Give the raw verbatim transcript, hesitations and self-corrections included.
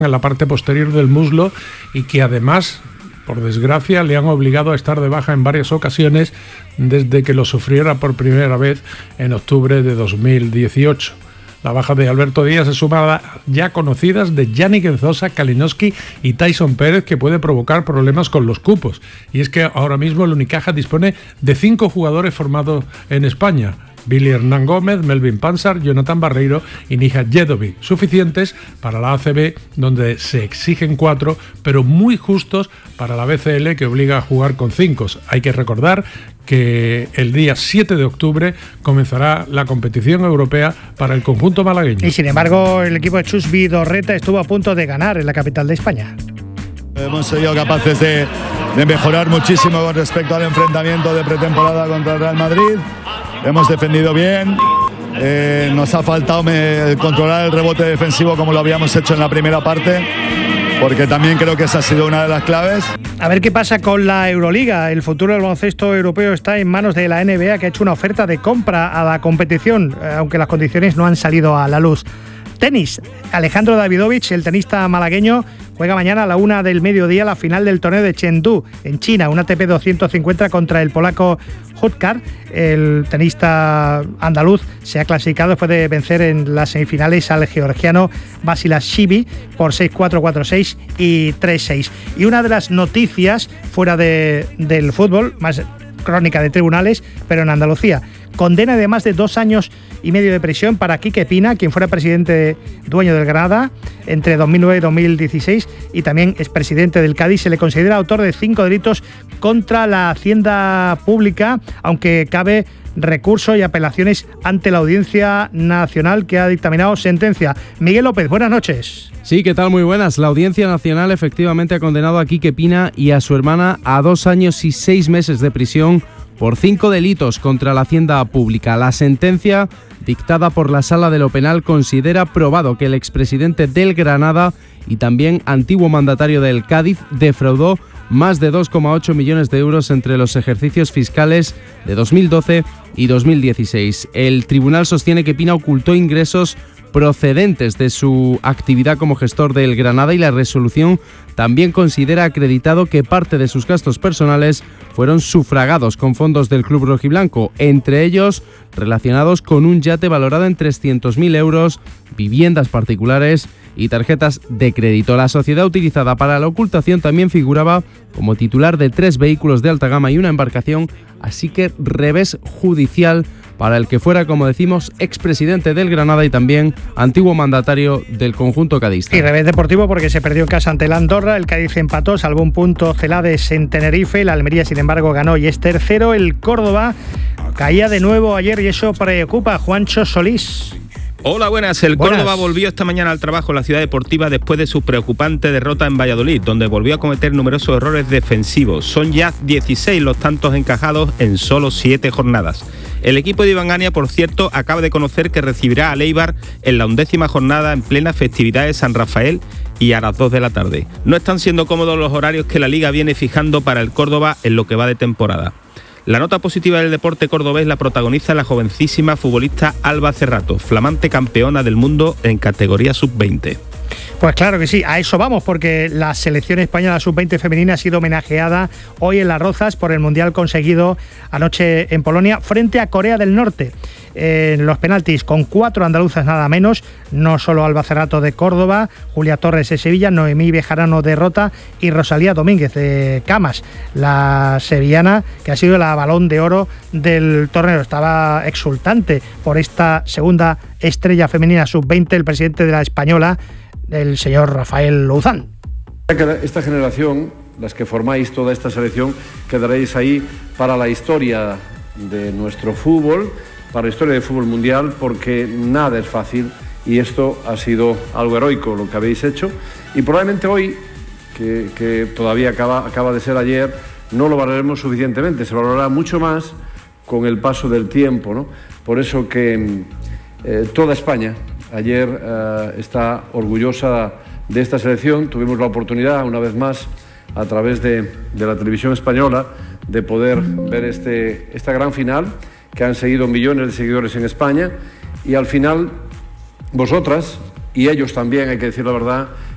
en la parte posterior del muslo y que además, por desgracia, le han obligado a estar de baja en varias ocasiones desde que lo sufriera por primera vez en octubre de dos mil dieciocho. La baja de Alberto Díaz se suma a ya conocidas de Yannick Enzosa, Kalinowski y Tyson Pérez, que puede provocar problemas con los cupos. Y es que ahora mismo el Unicaja dispone de cinco jugadores formados en España: Billy Hernán Gómez, Melvin Pansar, Jonathan Barreiro y Nihat Jedovic, suficientes para la A C B, donde se exigen cuatro, pero muy justos para la B C L, que obliga a jugar con cinco. Hay que recordar que el día siete de octubre comenzará la competición europea para el conjunto malagueño. Y sin embargo, el equipo de Chus Vidorreta estuvo a punto de ganar en la capital de España. Hemos sido capaces de, de mejorar muchísimo con respecto al enfrentamiento de pretemporada contra el Real Madrid. Hemos defendido bien, eh, nos ha faltado me, controlar el rebote defensivo como lo habíamos hecho en la primera parte, porque también creo que esa ha sido una de las claves. A ver qué pasa con la Euroliga. El futuro del baloncesto europeo está en manos de la N B A, que ha hecho una oferta de compra a la competición, aunque las condiciones no han salido a la luz. Tenis. Alejandro Davidovich, el tenista malagueño, juega mañana a la una del mediodía la final del torneo de Chengdu, en China, un A T P doscientos cincuenta contra el polaco Hutkar. El tenista andaluz se ha clasificado después de vencer en las semifinales al georgiano Basilashvili por seis cuatro, cuatro seis y tres seis. Y una de las noticias fuera de, del fútbol, más crónica de tribunales, pero en Andalucía: condena de más de dos años y medio de prisión para Quique Pina, quien fuera presidente dueño del Granada entre dos mil nueve y dos mil dieciséis y también expresidente del Cádiz. Se le considera autor de cinco delitos contra la hacienda pública, aunque cabe recurso y apelaciones ante la Audiencia Nacional, que ha dictaminado sentencia. Miguel López, buenas noches. Sí, ¿qué tal? Muy buenas. La Audiencia Nacional efectivamente ha condenado a Quique Pina y a su hermana a dos años y seis meses de prisión por cinco delitos contra la hacienda pública. La sentencia, dictada por la Sala de lo Penal, considera probado que el expresidente del Granada y también antiguo mandatario del Cádiz defraudó más de dos coma ocho millones de euros entre los ejercicios fiscales de dos mil doce y dos mil dieciséis. El tribunal sostiene que Pina ocultó ingresos procedentes de su actividad como gestor del Granada, y la resolución también considera acreditado que parte de sus gastos personales fueron sufragados con fondos del club rojiblanco, entre ellos relacionados con un yate valorado en trescientos mil euros, viviendas particulares y tarjetas de crédito. La sociedad utilizada para la ocultación también figuraba como titular de tres vehículos de alta gama y una embarcación, así que revés judicial para el que fuera, como decimos, expresidente del Granada y también antiguo mandatario del conjunto cadista. Y revés deportivo porque se perdió en casa ante el Andorra, el Cádiz empató, salvó un punto Celades en Tenerife, la Almería sin embargo ganó y es tercero, el Córdoba caía de nuevo ayer y eso preocupa a Juancho Solís. Hola, buenas. El buenas. Córdoba volvió esta mañana al trabajo en la ciudad deportiva después de su preocupante derrota en Valladolid, donde volvió a cometer numerosos errores defensivos. Son ya dieciséis los tantos encajados en solo siete jornadas. El equipo de Iván Ania, por cierto, acaba de conocer que recibirá al Eibar en la undécima jornada en plena festividad de San Rafael y a las dos de la tarde. No están siendo cómodos los horarios que la Liga viene fijando para el Córdoba en lo que va de temporada. La nota positiva del deporte cordobés la protagoniza la jovencísima futbolista Alba Cerrato, flamante campeona del mundo en categoría sub veinte. Pues claro que sí, a eso vamos, porque la selección española sub veinte femenina ha sido homenajeada hoy en Las Rozas por el mundial conseguido anoche en Polonia frente a Corea del Norte. En los penaltis, con cuatro andaluzas nada menos, no solo Alba Cerrato de Córdoba, Julia Torres de Sevilla, Noemí Bejarano de Rota y Rosalía Domínguez de Camas, la sevillana que ha sido la balón de oro del torneo. Estaba exultante por esta segunda estrella femenina sub veinte el presidente de la española, el señor Rafael Louzán. Esta generación, las que formáis toda esta selección, quedaréis ahí para la historia de nuestro fútbol, para la historia del fútbol mundial, porque nada es fácil y esto ha sido algo heroico lo que habéis hecho, y probablemente hoy, que, que todavía acaba, acaba de ser ayer, no lo valoraremos suficientemente, se valorará mucho más con el paso del tiempo, ¿no? Por eso que eh, toda España ayer uh, está orgullosa de esta selección. Tuvimos la oportunidad, una vez más, a través de, de la televisión española, de poder ver este, esta gran final, que han seguido millones de seguidores en España, y al final, vosotras, y ellos también, hay que decir la verdad,